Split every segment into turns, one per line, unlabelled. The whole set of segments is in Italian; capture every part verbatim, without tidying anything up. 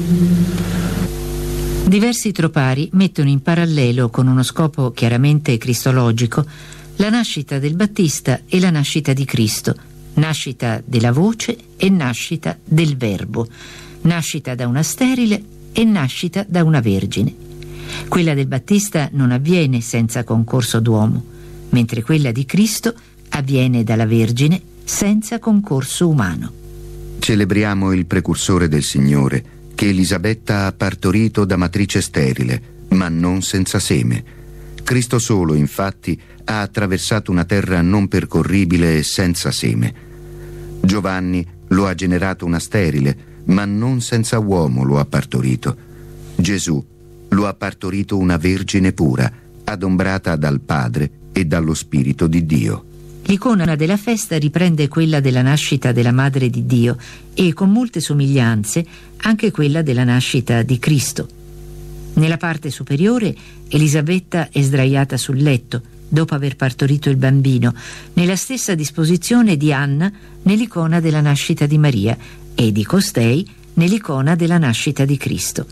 Diversi tropari mettono in parallelo, con uno scopo chiaramente cristologico, la nascita del Battista e la nascita di Cristo, nascita della voce e nascita del Verbo, nascita da una sterile e nascita da una vergine. Quella del Battista non avviene senza concorso d'uomo, mentre quella di Cristo avviene dalla Vergine senza concorso umano.
Celebriamo il precursore del Signore, che Elisabetta ha partorito da matrice sterile, ma non senza seme. Cristo solo, infatti, ha attraversato una terra non percorribile e senza seme. Giovanni lo ha generato una sterile, ma non senza uomo lo ha partorito. Gesù lo ha partorito una vergine pura, adombrata dal Padre e dallo Spirito di Dio.
L'icona della festa riprende quella della nascita della Madre di Dio e, con molte somiglianze, anche quella della nascita di Cristo. Nella parte superiore Elisabetta è sdraiata sul letto, dopo aver partorito il bambino, nella stessa disposizione di Anna nell'icona della nascita di Maria e di costei nell'icona della nascita di Cristo.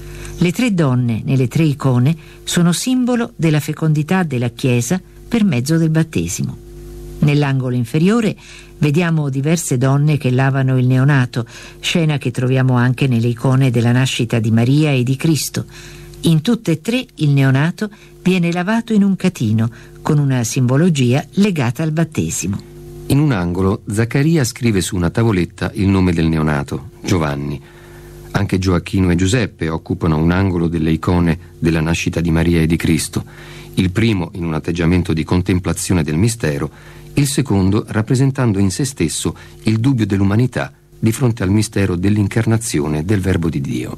Le tre donne nelle tre icone sono simbolo della fecondità della Chiesa per mezzo del battesimo. Nell'angolo inferiore vediamo diverse donne che lavano il neonato, scena che troviamo anche nelle icone della nascita di Maria e di Cristo. In tutte e tre il neonato viene lavato in un catino, con una simbologia legata al battesimo.
In un angolo Zaccaria scrive su una tavoletta il nome del neonato, Giovanni. Anche Gioacchino e Giuseppe occupano un angolo delle icone della nascita di Maria e di Cristo, il primo in un atteggiamento di contemplazione del mistero, il secondo rappresentando in se stesso il dubbio dell'umanità di fronte al mistero dell'incarnazione del Verbo di Dio.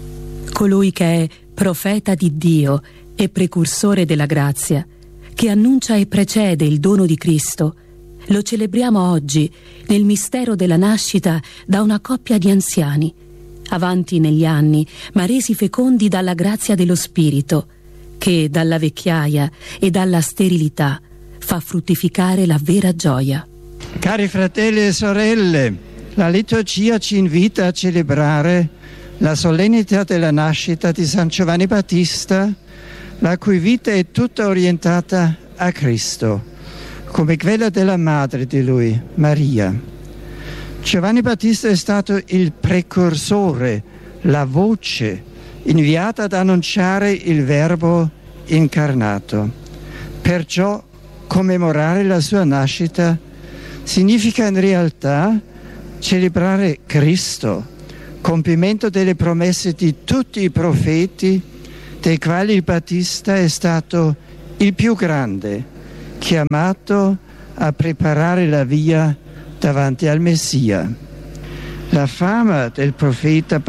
Colui che è profeta di Dio e precursore della grazia, che annuncia e precede il dono di Cristo, lo celebriamo oggi nel mistero della nascita da una coppia di anziani, avanti negli anni, ma resi fecondi dalla grazia dello Spirito, che dalla vecchiaia e dalla sterilità fa fruttificare la vera gioia.
Cari fratelli e sorelle, la liturgia ci invita a celebrare la solennità della nascita di San Giovanni Battista, la cui vita è tutta orientata a Cristo, come quella della madre di lui, Maria. Giovanni Battista è stato il precursore, la voce inviata ad annunciare il Verbo incarnato. Perciò commemorare la sua nascita significa in realtà celebrare Cristo, compimento delle promesse di tutti i profeti, dei quali il Battista è stato il più grande, chiamato a preparare la via davanti al Messia. La fama del profeta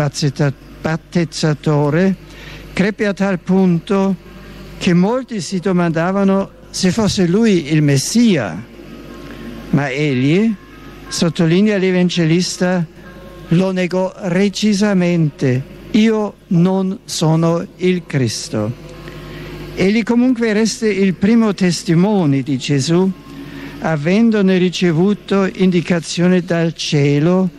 battezzatore crebbe a tal punto che molti si domandavano se fosse lui il Messia, ma egli, sottolinea l'Evangelista, lo negò recisamente: io non sono il Cristo. Egli comunque resta il primo testimone di Gesù, avendone ricevuto indicazione dal cielo,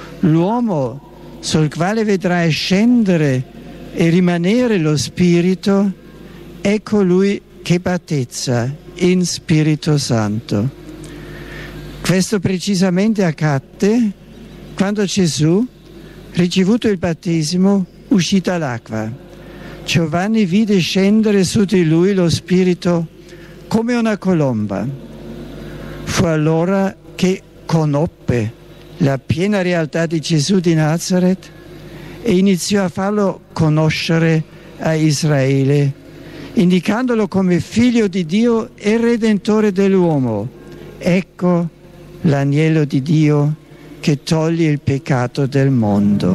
l'uomo sul quale vedrai scendere e rimanere lo Spirito è colui che battezza in Spirito Santo. Questo precisamente accadde quando Gesù, ricevuto il battesimo, uscì dall'acqua. Giovanni vide scendere su di lui lo Spirito come una colomba. Fu allora che conobbe la piena realtà di Gesù di Nazaret e iniziò a farlo conoscere a Israele, indicandolo come figlio di Dio e redentore dell'uomo. Ecco l'agnello di Dio che toglie il peccato del mondo.